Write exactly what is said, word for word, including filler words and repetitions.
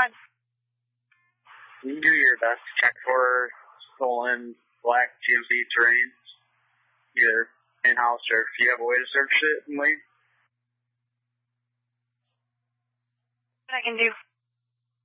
ahead. You can do your best to check for stolen black G M C terrain, either in-house or if you have a way to search it and leave. What I can do.